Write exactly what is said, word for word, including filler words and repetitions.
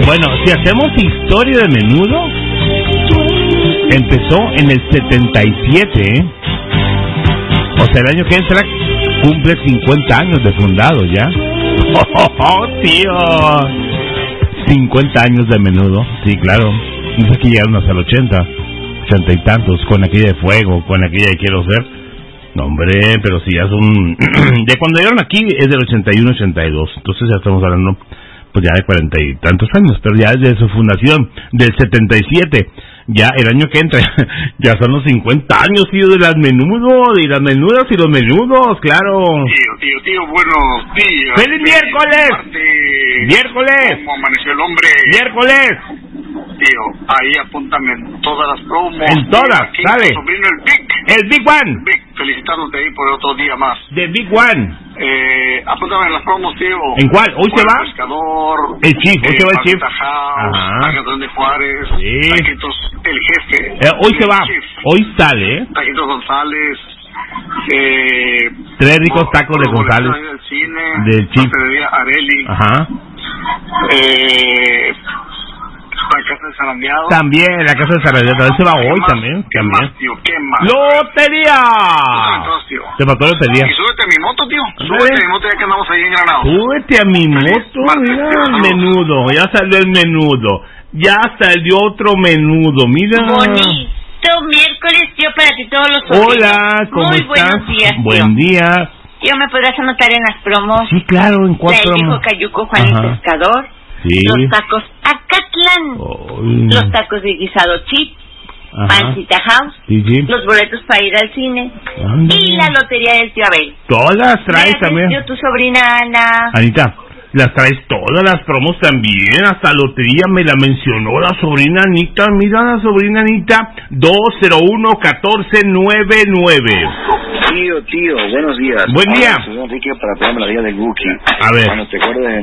Bueno, si hacemos historia de menudo, empezó en el setenta y siete, ¿eh? O sea, el año que entra cumple cincuenta años de fundado ya. ¡Oh, oh, tío! cincuenta años de menudo, sí, claro. No sé que llegaron hasta el ochenta, ochenta y tantos, con aquella de Fuego, con aquella de Quiero Ser. No, hombre, pero si ya son... de cuando llegaron aquí es del ochenta y uno, ochenta y dos. Entonces ya estamos hablando, pues ya de cuarenta y tantos años, pero ya desde su fundación, del setenta y siete, ya el año que entra, ya son los cincuenta años, tío, de las menudos, y las menudas y los menudos, claro. Tío, tío, tío, buenos días. ¡Feliz miércoles! ¡Miércoles! ¿Cómo amaneció el hombre? ¡Miércoles! Tío, ahí apúntame en todas las promos. En todas, Aquí, ¿sabe? mi sobrino el Vic. El Big One. Vic, felicitándote ahí por otro día más. The Big One. Eh, apúntame en las promos, tío. ¿En cuál? ¿Hoy se va? El Pescador. El Chief, hoy eh, se va el Chief. House, Ajá. Taquitos de Juárez. Sí. Taquitos, el jefe. Eh, hoy se va. Chief. Hoy sale, ¿eh? Taquitos González. Eh, Tres ricos tacos de González. Del cine. Del Chief. Pastelería Areli. Ajá. Eh... La casa de Zarandeado. También, la casa de Zarandeado. También se va hoy más? también. ¿Qué también. más, tío? ¿Qué más? ¡Lotería! Entonces, tío. Te mató lotería. Y súbete a mi moto, tío. ¿Dónde? Súbete a mi moto ya que andamos ahí en Granado. Súbete a mi moto, Martes, mira, tío, el saludos. menudo. Ya salió el menudo. Ya salió otro menudo, mira. Bonito miércoles, tío, para ti todos los sobrinos. Hola, ¿cómo Muy estás? buenos días, tío. Buen día. Tío, ¿me podrás anotar en las promos? Sí, claro, ¿en cuál La del promo? viejo Cayuco, Juan Ajá. el Pescador. Sí. Los tacos Acatlán. Ay. Los tacos de guisado Chip. Ajá. Pancita House. Sí, sí. Los boletos para ir al cine. Ándale. Y la lotería del tío Abel. Todas traes Gracias, también. tío, tu sobrina Ana. Anita, las traes todas las promos también, hasta lotería me la mencionó la sobrina Anita, mira la sobrina Anita, dos cero uno uno cuatro nueve nueve. Tío, tío, buenos días. Buen día. Hola, soy Enrique para el programa La Vida del Buki. A ver. Cuando te acuerdas de